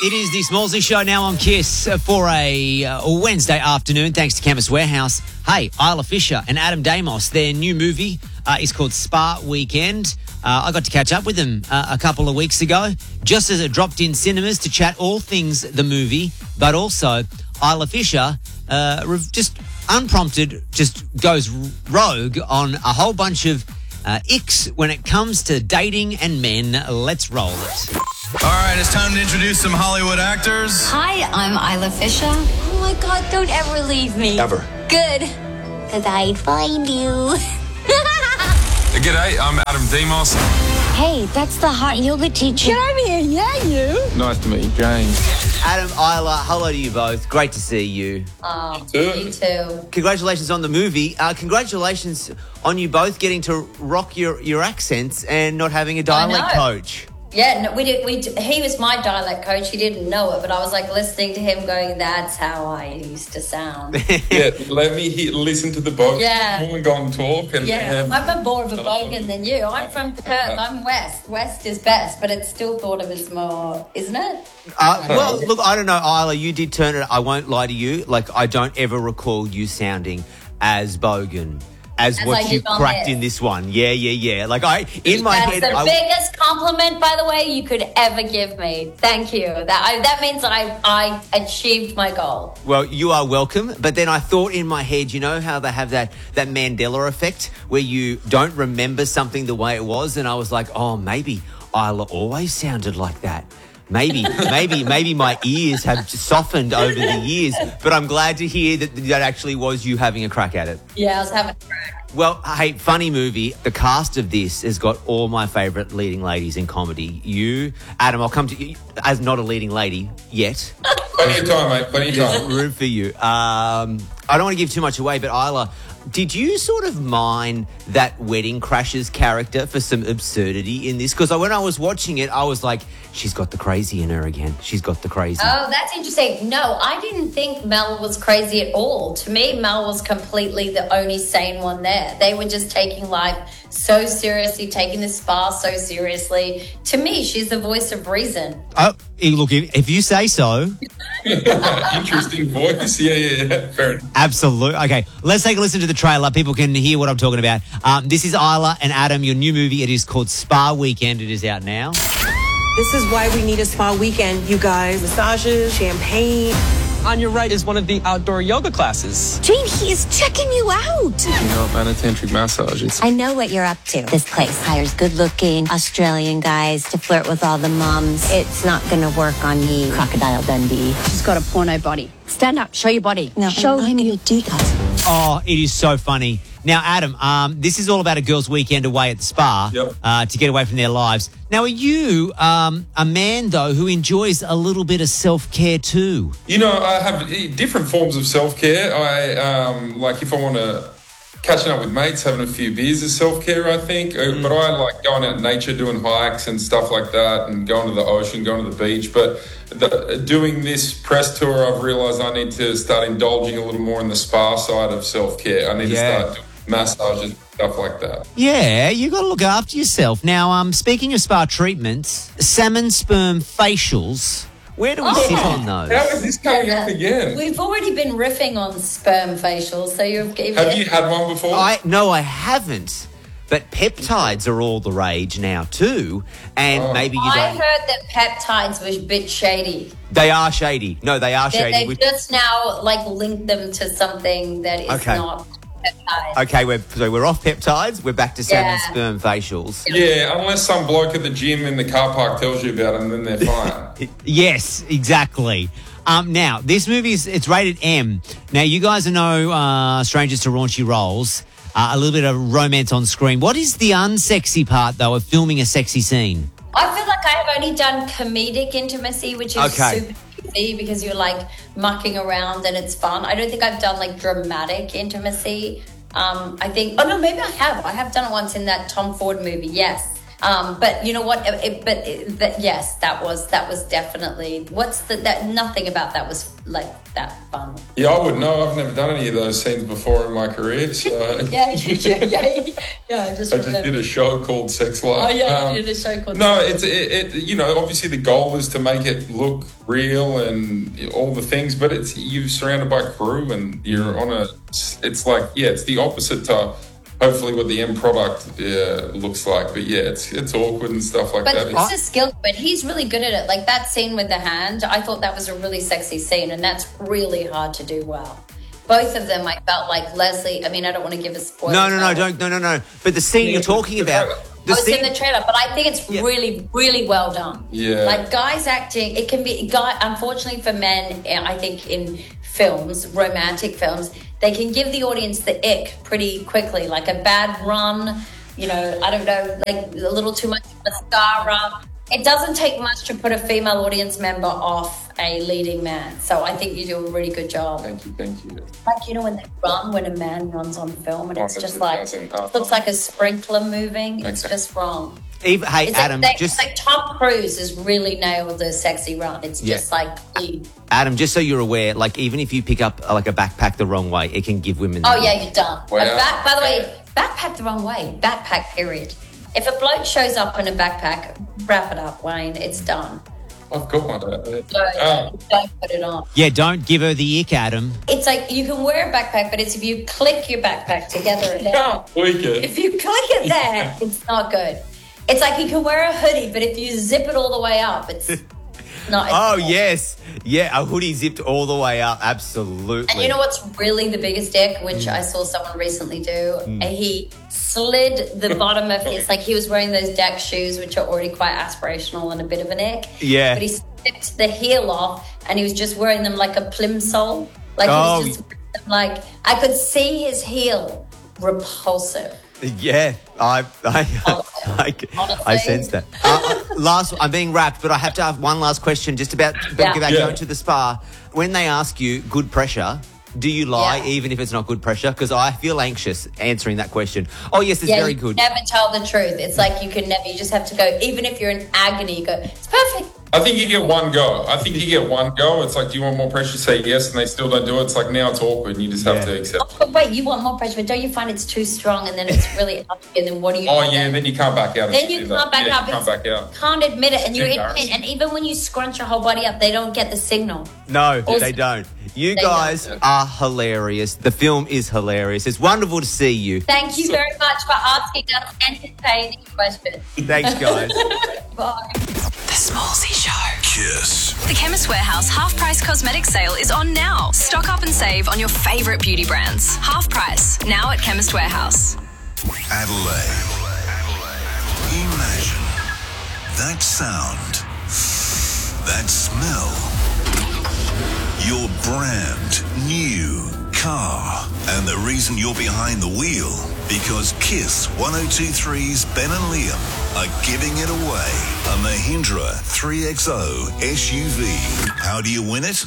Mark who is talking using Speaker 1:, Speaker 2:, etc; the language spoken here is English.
Speaker 1: It is the Smallsy Show now on KISS for a Wednesday afternoon, thanks to Chemist Warehouse. Hey, Isla Fisher and Adam Damos, their new movie is called Spa Weekend. I got to catch up with them a couple of weeks ago, just as it dropped in cinemas to chat all things the movie, but also Isla Fisher just unprompted just goes rogue on a whole bunch of icks when it comes to dating and men. Let's roll it.
Speaker 2: All right, it's time to introduce some Hollywood actors.
Speaker 3: Hi, I'm Isla Fisher. Oh my God, don't ever leave me.
Speaker 2: Ever.
Speaker 3: Good, because I'd find you.
Speaker 2: G'day, I'm Adam Demos.
Speaker 3: Hey, that's the hot yoga teacher.
Speaker 4: Get over here, yeah, you.
Speaker 2: Nice to meet you, James.
Speaker 1: Adam, Isla, hello to you both. Great to see you.
Speaker 3: Oh, you too.
Speaker 1: Congratulations on the movie. Congratulations on you both getting to rock your accents and not having a dialect coach.
Speaker 3: Yeah, no, he was my dialect coach. He didn't know it, but I was like listening to him going, that's how I used to sound.
Speaker 5: Yeah, let me listen to the bogan.
Speaker 3: Yeah.
Speaker 5: And go and talk. And,
Speaker 3: I'm more of a bogan than you. I'm from Perth. I'm West. West is best, but it's still thought of as more, isn't it?
Speaker 1: Well, look, I don't know, Isla, you did turn it. I won't lie to you. Like, I don't ever recall you sounding as bogan as what you cracked in this one. Yeah. Like, in my head...
Speaker 3: That's the biggest compliment, by the way, you could ever give me. Thank you. That means I achieved my goal.
Speaker 1: Well, you are welcome. But then I thought in my head, you know how they have that Mandela effect where you don't remember something the way it was? And I was like, oh, maybe Isla always sounded like that. Maybe my ears have softened over the years, but I'm glad to hear that actually was you having a crack at it.
Speaker 3: Yeah, I was having a crack.
Speaker 1: Well, hey, funny movie. The cast of this has got all my favourite leading ladies in comedy. You, Adam, I'll come to you as not a leading lady yet.
Speaker 5: Plenty of time, mate. Plenty of time.
Speaker 1: Room for you. I don't want to give too much away, but Isla, did you sort of mine that Wedding Crashers character for some absurdity in this? Because when I was watching it, I was like, she's got the crazy in her again. She's got the crazy.
Speaker 3: Oh, that's interesting. No, I didn't think Mel was crazy at all. To me, Mel was completely the only sane one there. They were just taking life so seriously, taking the spa so seriously. To me, she's the voice of reason.
Speaker 1: Oh, look, if you say so.
Speaker 5: Interesting voice. Yeah. Fair enough.
Speaker 1: Absolutely. Okay, let's take a listen to the trailer. People can hear what I'm talking about. This is Isla and Adam, your new movie. It is called Spa Weekend. It is out now.
Speaker 4: This is why we need a spa weekend, you guys. Massages, champagne.
Speaker 6: On your right is one of the outdoor yoga classes.
Speaker 4: Gene, he is checking you out.
Speaker 5: You know, manotantric massages.
Speaker 7: I know what you're up to. This place hires good-looking Australian guys to flirt with all the mums. It's not going to work on you, Crocodile Dundee.
Speaker 8: She's got a porno body. Stand up, show your body.
Speaker 7: No,
Speaker 8: show him
Speaker 7: your dick.
Speaker 1: Oh, it is so funny. Now, Adam, this is all about a girl's weekend away at the spa to get away from their lives. Now, are you a man, though, who enjoys a little bit of self-care too?
Speaker 5: You know, I have different forms of self-care. Like if I want to catching up with mates, having a few beers is self-care, I think. But I like going out in nature, doing hikes and stuff like that, and going to the ocean, going to the beach. But doing this press tour, I've realised I need to start indulging a little more in the spa side of self-care. I need to start doing massages, stuff like that.
Speaker 1: Yeah, you got to look after yourself. Now, speaking of spa treatments, salmon sperm facials, where do we sit on those?
Speaker 5: How is this coming up again?
Speaker 3: We've already been riffing on sperm facials, so
Speaker 5: have you had one before?
Speaker 1: No, I haven't. But peptides are all the rage now too, and maybe you don't.
Speaker 3: I heard that peptides was a bit shady.
Speaker 1: They are shady. No, they are shady.
Speaker 3: They've just now linked them to something that is not peptides.
Speaker 1: Okay, we're off peptides. We're back to salmon sperm facials.
Speaker 5: Yeah, unless some bloke at the gym in the car park tells you about them, then they're fine.
Speaker 1: Yes, exactly. Now, this movie it's rated M. Now, you guys are no strangers to raunchy roles. A little bit of romance on screen. What is the unsexy part, though, of filming a sexy scene?
Speaker 3: I feel like I have only done comedic intimacy, which is super easy because you're mucking around and it's fun. I don't think I've done dramatic intimacy. I think, maybe I have. I have done it once in that Tom Ford movie, yes. But you know what? Yes, that was definitely. Nothing about that was like that fun.
Speaker 5: Yeah, I wouldn't know. I've never done any of those scenes before in my career. So.
Speaker 3: Yeah. I just
Speaker 5: did a show called Sex Life.
Speaker 3: Oh yeah, you did a show called.
Speaker 5: No, it you know, obviously the goal is to make it look real and all the things, but you're surrounded by crew and you're on a. It's like it's the opposite to. Hopefully what the end product looks like. But yeah, it's awkward and stuff like that.
Speaker 3: But it's a skill, but he's really good at it. Like that scene with the hand, I thought that was a really sexy scene, and that's really hard to do well. Both of them, I felt like Leslie, I mean, I don't want to give a spoiler.
Speaker 1: No. But the scene you're talking about...
Speaker 3: It's in the trailer, but I think it's really, really well done.
Speaker 5: Yeah.
Speaker 3: Like guys acting, it can be, unfortunately for men, I think in films, romantic films, they can give the audience the ick pretty quickly, like a bad run, you know, I don't know, like a little too much mascara. It doesn't take much to put a female audience member off a leading man. So I think you do a really good job.
Speaker 5: Thank you.
Speaker 3: Like, you know, when a man runs on film and it's just like, it looks like a sprinkler moving. It's just wrong.
Speaker 1: Adam,
Speaker 3: it's like Tom Cruise has really nailed the sexy run. It's just like...
Speaker 1: Adam, just so you're aware, like even if you pick up like a backpack the wrong way, it can give women...
Speaker 3: Oh, yeah, you're done.
Speaker 5: Wow.
Speaker 3: By the way, backpack the wrong way. Backpack, period. If a bloke shows up in a backpack, wrap it up, Wayne. It's done.
Speaker 5: I've got one.
Speaker 3: Don't put it on.
Speaker 1: Yeah, don't give her the ick, Adam.
Speaker 3: It's like you can wear a backpack, but it's if you click your backpack together. If you click it there, it's not good. It's like you can wear a hoodie, but if you zip it all the way up, it's not.
Speaker 1: Yes. Yeah, a hoodie zipped all the way up. Absolutely.
Speaker 3: And you know what's really the biggest dick, which I saw someone recently do? He slid the bottom of his, like he was wearing those deck shoes, which are already quite aspirational and a bit of an ick.
Speaker 1: Yeah.
Speaker 3: But he slipped the heel off and he was just wearing them like a plimsoll. Like he was just wearing them like, I could see his heel. Repulsive.
Speaker 1: Yeah, I sense that. I'm being wrapped, but I have to have one last question just about going to the spa. When they ask you good pressure, do you lie even if it's not good pressure? Because I feel anxious answering that question. Oh, yes, it's very good.
Speaker 3: Never tell the truth. It's like you just have to go, even if you're in agony, you go, it's perfect.
Speaker 5: I think you get one go. It's like, do you want more pressure? Say yes, and they still don't do it. It's like, now it's awkward, and you just have to accept it.
Speaker 3: Oh, wait, you want more pressure, but don't you find it's too strong, and then it's really up, and then what do you do?
Speaker 5: And then you can't back out.
Speaker 3: Then you can't back up.
Speaker 5: You can't back out.
Speaker 3: Can't admit it, and you're in pain. And even when you scrunch your whole body up, they don't get the signal.
Speaker 1: No, they don't. You guys are hilarious. The film is hilarious. It's wonderful to see you.
Speaker 3: Thank you very much for asking us entertaining questions.
Speaker 1: Thanks, guys.
Speaker 3: Bye.
Speaker 9: The Smallsy Show.
Speaker 2: Kiss.
Speaker 9: The Chemist Warehouse half-price cosmetic sale is on now. Stock up and save on your favourite beauty brands. Half price, now at Chemist Warehouse.
Speaker 10: Adelaide. Imagine that sound, that smell, your brand new car, and the reason you're behind the wheel, because Kiss 102.3's Ben and Liam are giving it away. A Mahindra 3XO SUV. How do you win it?